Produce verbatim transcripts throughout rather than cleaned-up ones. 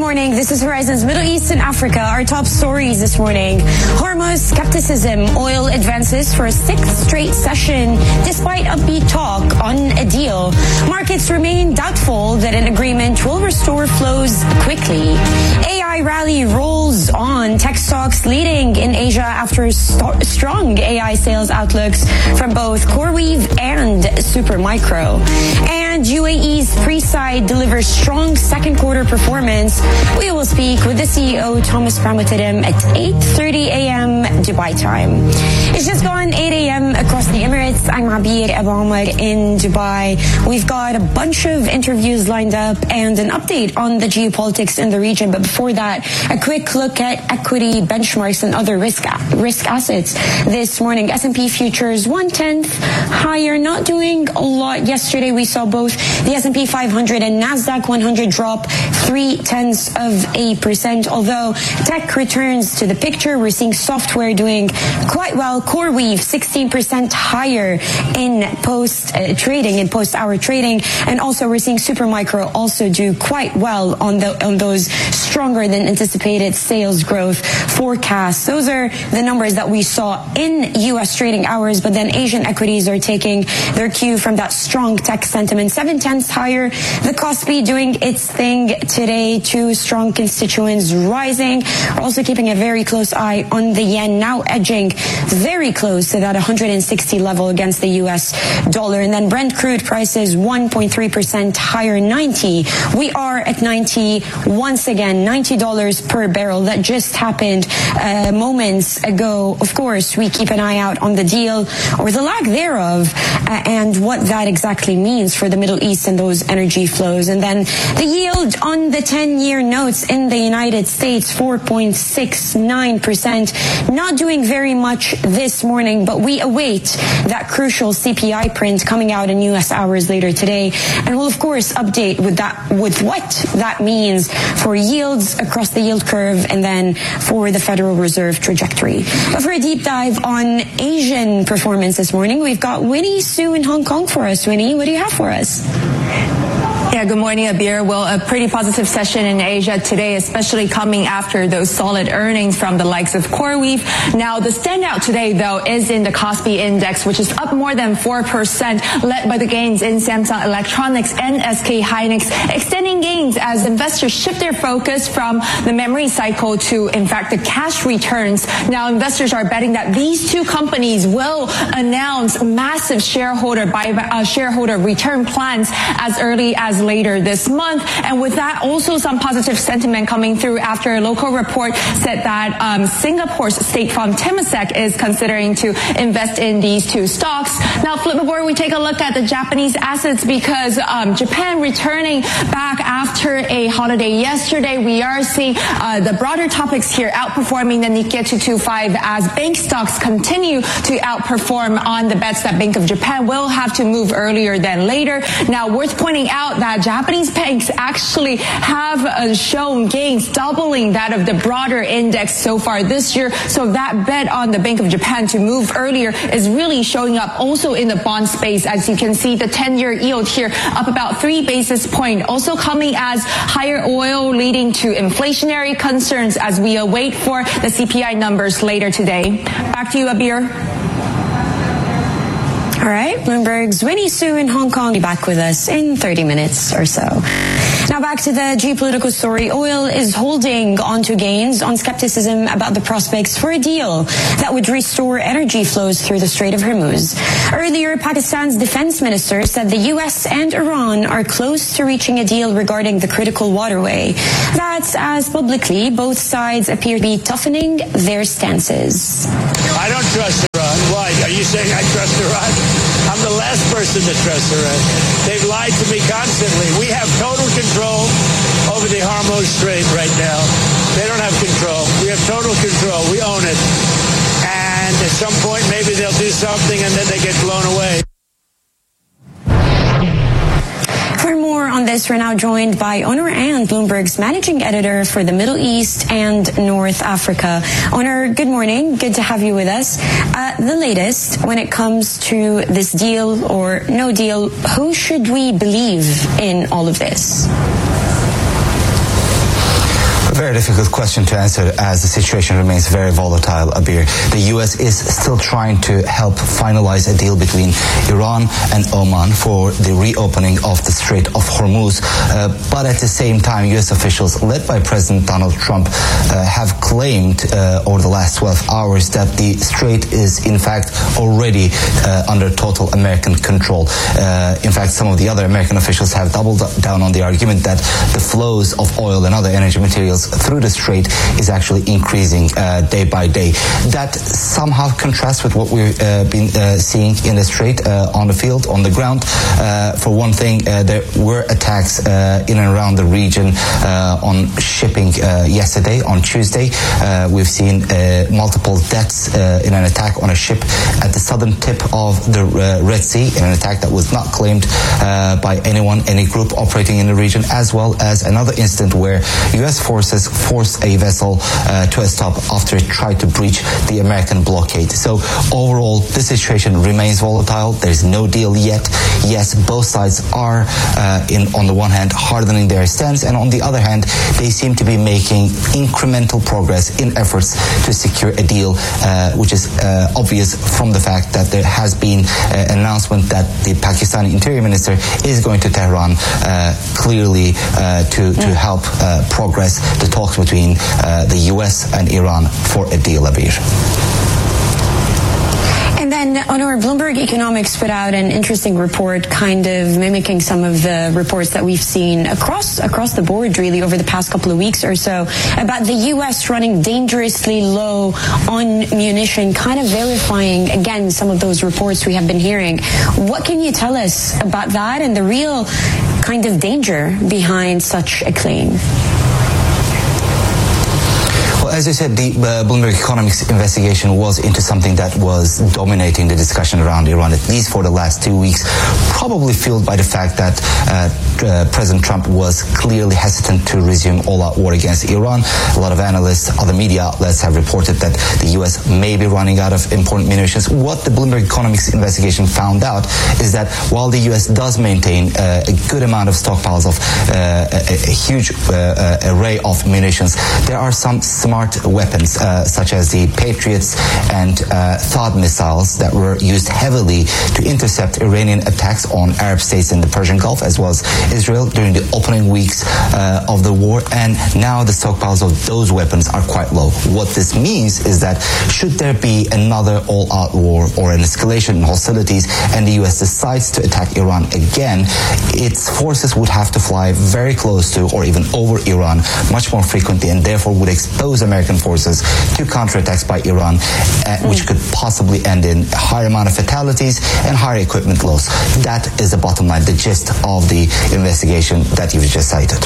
morning. This is Horizon's Middle East and Africa. Our top stories this morning. Hormuz skepticism. Oil advances for a sixth straight session despite upbeat talk on a deal. Markets remain doubtful that an agreement will restore flows quickly. A I rally rolls on. Tech stocks leading in Asia after st- strong A I sales outlooks from both CoreWeave and Supermicro. And U A E's Presight delivers strong second quarter performance. We will speak with the C E O, Thomas Pramotidem, at eight thirty a.m. Dubai time. It's just gone eight a.m. across the Emirates. I'm Abir Abu Omar in Dubai. We've got a bunch of interviews lined up and an update on the geopolitics in the region. But before that, a quick look at equity benchmarks and other risk risk assets this morning. S and P futures one-tenth higher, not doing a lot. Yesterday we saw both the S and P five hundred and NASDAQ one hundred drop three-tenths of a percent. Although tech returns to the picture, we're seeing software doing quite well. CoreWeave sixteen percent higher in post uh, trading, in post-hour trading. And also we're seeing Supermicro also do quite well on, the, on those stronger than anticipated sales growth forecasts. Those are the numbers that we saw in U S trading hours, but then Asian equities are taking their cue from that strong tech sentiment. Seven tenths higher. The Kospi doing its thing today. Two strong constituents rising. We're also keeping a very close eye on the yen, now edging very close to that one hundred sixty level against the U S dollar. And then Brent crude prices one point three percent higher, ninety. We are at ninety once again, ninety dollars per barrel. That just happened uh, moments ago. Of course, we keep an eye out on the deal or the lack thereof uh, and what that exactly means for the Middle East and those energy flows. And then the yield on the ten-year notes in the United States, four point six nine percent. Not doing very much this morning, but we await that crucial C P I print coming out in U S hours later today. And we'll, of course, update with that, with what that means for yields across the yield curve and then for the Federal Reserve trajectory. But for a deep dive on Asian performance this morning, we've got Winnie Su in Hong Kong for us. Winnie, what do you have for us? Yeah, good morning, Abir. Well, a pretty positive session in Asia today, especially coming after those solid earnings from the likes of CoreWeave. Now, the standout today, though, is in the Kospi Index, which is up more than four percent, led by the gains in Samsung Electronics and S K Hynix, extending gains as investors shift their focus from the memory cycle to, in fact, the cash returns. Now, investors are betting that these two companies will announce massive shareholder buyback, uh, shareholder return plans as early as later this month. And with that, also some positive sentiment coming through after a local report said that um, Singapore's State Farm Temasek is considering to invest in these two stocks. Now, flip aboard, we take a look at the Japanese assets because um, Japan returning back after a holiday yesterday. We are seeing uh, the broader topics here outperforming the Nikkei two twenty-five as bank stocks continue to outperform on the bets that Bank of Japan will have to move earlier than later. Now, worth pointing out that Japanese banks actually have uh, shown gains doubling that of the broader index so far this year. So that bet on the Bank of Japan to move earlier is really showing up also in the bond space. As you can see, the ten-year yield here up about three basis points, also coming as higher oil leading to inflationary concerns as we await for the C P I numbers later today. Back to you, Abir. All right, Bloomberg's Winnie Su in Hong Kong be back with us in thirty minutes or so. Now back to the geopolitical story. Oil is holding onto gains on skepticism about the prospects for a deal that would restore energy flows through the Strait of Hormuz. Earlier, Pakistan's defense minister said the U S and Iran are close to reaching a deal regarding the critical waterway. That's as publicly both sides appear to be toughening their stances. I don't trust Iran. Why? Are you saying I trust Iran? I'm the last person to trust Iran. They've lied to me constantly. We have total control over the Hormuz Strait right now. They don't have control. We have total control. We own it. And at some point, maybe they'll do something and then they get blown away. For more on this, we're now joined by Onur And, Bloomberg's managing editor for the Middle East and North Africa. Onur, good morning. Good to have you with us. Uh, the latest when it comes to this deal or no deal, who should we believe in all of this? difficult question to answer as the situation remains very volatile, Abir. The U S is still trying to help finalize a deal between Iran and Oman for the reopening of the Strait of Hormuz. Uh, but at the same time, U S officials led by President Donald Trump uh, have claimed uh, over the last twelve hours that the strait is in fact already uh, under total American control. Uh, in fact, some of the other American officials have doubled down on the argument that the flows of oil and other energy materials through the strait is actually increasing uh, day by day. That somehow contrasts with what we've uh, been uh, seeing in the strait uh, on the field, on the ground. Uh, for one thing, uh, there were attacks uh, in and around the region uh, on shipping uh, yesterday, on Tuesday. Uh, we've seen uh, multiple deaths uh, in an attack on a ship at the southern tip of the uh, Red Sea, in an attack that was not claimed uh, by anyone, any group operating in the region, as well as another incident where U S forces forced a vessel uh, to a stop after it tried to breach the American blockade. So overall, the situation remains volatile. There's no deal yet. Yes, both sides are, uh, in on the one hand, hardening their stance, and on the other hand, they seem to be making incremental progress in efforts to secure a deal, uh, which is uh, obvious from the fact that there has been uh, an announcement that the Pakistani Interior Minister is going to Tehran uh, clearly uh, to, to help uh, progress the talks between uh, the U S and Iran for a deal, Abir. And then, Onur, Bloomberg Economics put out an interesting report, kind of mimicking some of the reports that we've seen across across the board, really, over the past couple of weeks or so, about the U S running dangerously low on munition, kind of verifying, again, some of those reports we have been hearing. What can you tell us about that and the real kind of danger behind such a claim? As I said, the uh, Bloomberg Economics investigation was into something that was dominating the discussion around Iran, at least for the last two weeks, probably fueled by the fact that uh, uh, President Trump was clearly hesitant to resume all-out war against Iran. A lot of analysts, other media outlets have reported that the U S may be running out of important munitions. What the Bloomberg Economics investigation found out is that while the U S does maintain uh, a good amount of stockpiles of uh, a, a huge uh, uh, array of munitions, there are some smart weapons uh, such as the Patriots and uh, THAAD missiles that were used heavily to intercept Iranian attacks on Arab states in the Persian Gulf, as well as Israel during the opening weeks uh, of the war. And now the stockpiles of those weapons are quite low. What this means is that should there be another all-out war or an escalation in hostilities and the U S decides to attack Iran again, its forces would have to fly very close to or even over Iran much more frequently, and therefore would expose American forces to counterattacks by Iran, uh, which could possibly end in a higher amount of fatalities and higher equipment loss. That is the bottom line, the gist of the investigation that you've just cited.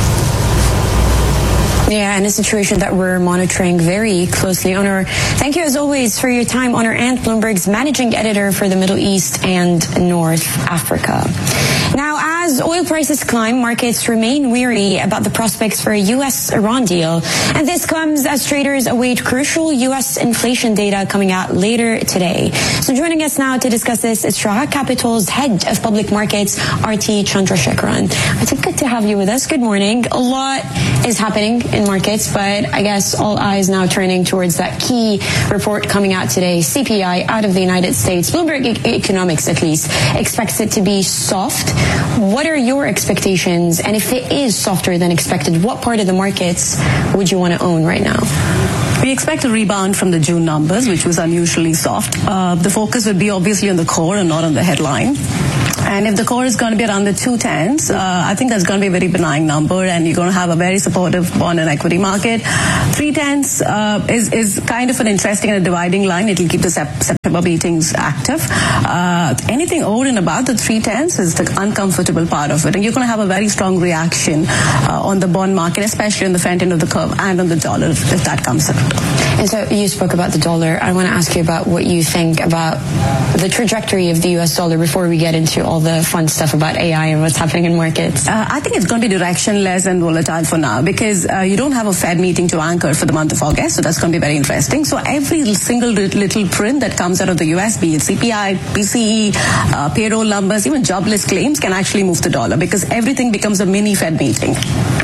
Yeah, and a situation that we're monitoring very closely. Onur, thank you as always for your time. Onur Ant, Bloomberg's managing editor for the Middle East and North Africa. Now, as oil prices climb, markets remain weary about the prospects for a U S Iran deal. And this comes as traders await crucial U S inflation data coming out later today. So joining us now to discuss this is Shraha Capital's head of public markets, Arti Chandrasekaran. Arti, good to have you with us. Good morning. A lot is happening in markets, but I guess all eyes now turning towards that key report coming out today, C P I out of the United States. Bloomberg e- Economics, at least, expects it to be soft. What are your expectations? And if it is softer than expected, what part of the markets would you want to own right now? We expect a rebound from the June numbers, which was unusually soft. Uh, the focus would be obviously on the core and not on the headline. And if the core is going to be around the two tens, uh, I think that's going to be a very benign number, and you're going to have a very supportive bond and equity market. three tens uh, is, is kind of an interesting and a dividing line. It will keep the sep- September meetings active. Uh, anything over and above the three tens is the uncomfortable part of it, and you're going to have a very strong reaction uh, on the bond market, especially on the front end of the curve and on the dollar, if, if that comes around. And so you spoke about the dollar. I want to ask you about what you think about the trajectory of the U S dollar before we get into all the fun stuff about A I and what's happening in markets. Uh, I think it's going to be directionless and volatile for now, because uh, you don't have a Fed meeting to anchor for the month of August, so that's going to be very interesting. So every single little print that comes out of the U S, be it C P I, P C E, uh, payroll numbers, even jobless claims, can actually move the dollar, because everything becomes a mini Fed meeting.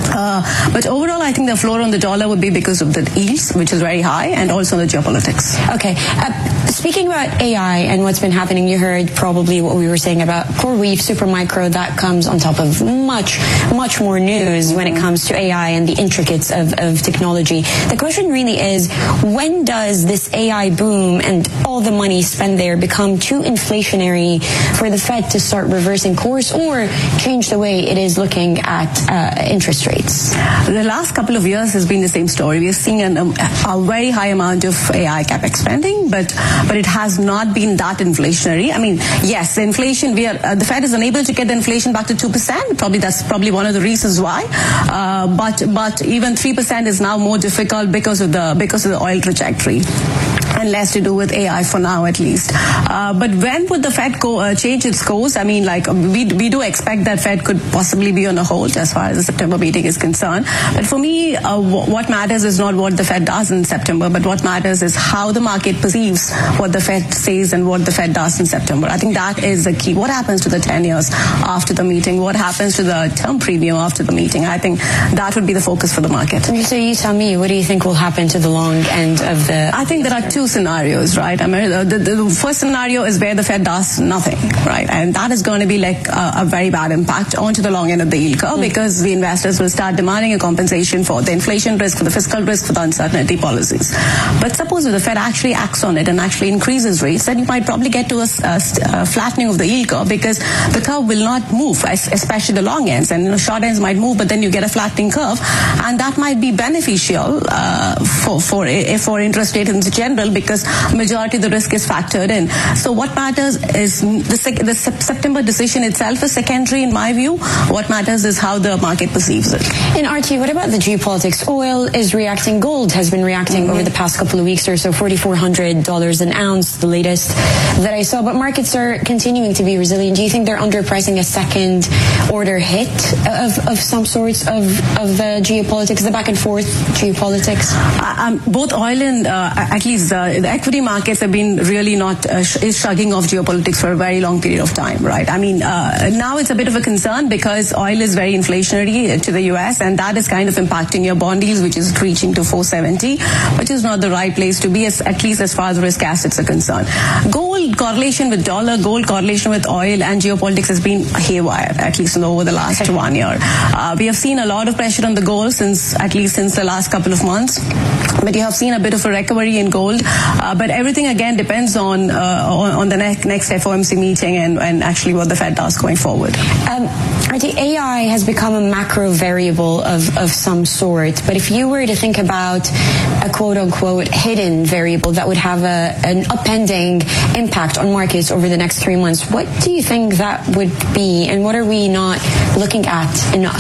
Uh, but overall, I think the floor on the dollar would be because of the yields, which is very high, and also the geopolitics. Okay. Uh, speaking about A I and what's been happening, you heard probably what we were saying about CoreWeave, Supermicro. That comes on top of much, much more news when it comes to A I and the intricacies of, of technology. The question really is, when does this A I boom and all the money spent there become too inflationary for the Fed to start reversing course or change the way it is looking at uh, interest rates? The last couple of years has been the same story. We're seeing an, um, a very high amount of A I capex spending, but but it has not been that inflationary. I mean, yes, the inflation, we are, uh, the Fed is unable to get the inflation back to two percent. Probably that's probably one of the reasons why. Uh, but but even three percent is now more difficult because of the because of the oil trajectory. And less to do with A I for now, at least. Uh, but when would the Fed go, uh, change its course? I mean, like, we we do expect that Fed could possibly be on a hold as far as the September meeting is concerned. But for me, uh, w- what matters is not what the Fed does in September, but what matters is how the market perceives what the Fed says and what the Fed does in September. I think that is the key. What happens to the ten years after the meeting? What happens to the term premium after the meeting? I think that would be the focus for the market. So you tell me, what do you think will happen to the long end of the... I think there are two scenarios, right? I mean, the, the first scenario is where the Fed does nothing, right? And that is going to be like a, a very bad impact onto the long end of the yield curve, mm. because the investors will start demanding a compensation for the inflation risk, for the fiscal risk, for the uncertainty policies. But suppose if the Fed actually acts on it and actually increases rates, then you might probably get to a, a, a flattening of the yield curve, because the curve will not move, especially the long ends. And you know, short ends might move, but then you get a flattening curve, and that might be beneficial uh, for for for interest rate in general, because majority of the risk is factored in. So what matters is the, sec- the September decision itself is secondary in my view. What matters is how the market perceives it. In R T, what about the geopolitics? Oil is reacting. Gold has been reacting mm-hmm. over the past couple of weeks or so. forty-four hundred dollars an ounce, the latest that I saw. But markets are continuing to be resilient. Do you think they're underpricing a second order hit of, of some sorts of, of the geopolitics, the back and forth geopolitics? Uh, um, both oil and uh, at least uh, the equity markets have been really not uh, sh- is shrugging off geopolitics for a very long period of time, right? I mean, uh, now it's a bit of a concern because oil is very inflationary to the U S, and that is kind of impacting your bond yields, which is reaching to four seventy, which is not the right place to be, as, at least as far as risk assets are concerned. Gold correlation with dollar, gold correlation with oil and geopolitics has been haywire, at least over the last one year. Uh, we have seen a lot of pressure on the gold since, at least since the last couple of months. But you have seen a bit of a recovery in gold. Uh, but everything, again, depends on uh, on, on the ne- next F O M C meeting and, and actually what the Fed does going forward. Um, the A I has become a macro variable of, of some sort. But if you were to think about a quote-unquote hidden variable that would have a, an upending impact on markets over the next three months, what do you think that would be? And what are we not looking at enough?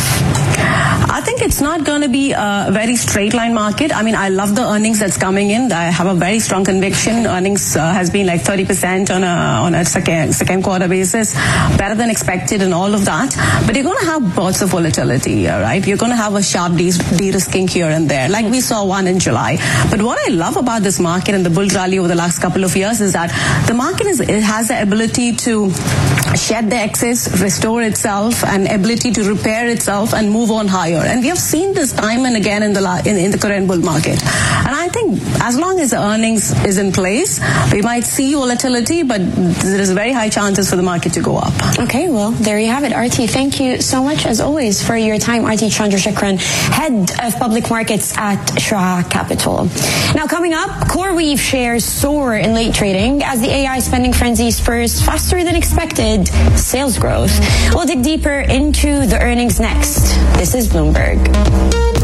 I think it's not going to be a very straight line market. I mean, I love the earnings that's coming in. I have a very strong conviction. Earnings uh, has been like thirty percent on a on a second second quarter basis, better than expected and all of that. But you're going to have lots of volatility here, right? You're going to have a sharp de- de-risking here and there, like we saw one in July. But what I love about this market and the bull rally over the last couple of years is that the market is it has the ability to shed the excess, restore itself, and ability to repair itself and move on higher. And we have seen this time and again in the la- in, in the current bull market. And I think as long as the earnings is in place, we might see volatility, but there is very high chances for the market to go up. Okay, well, there you have it. R T, thank you so much, as always, for your time. R T Chandrasekaran, Head of Public Markets at Shah Capital. Now, coming up, CoreWeave shares soar in late trading as the A I spending frenzy spurs faster than expected sales growth. We'll dig deeper into the earnings next. This is Bloomberg.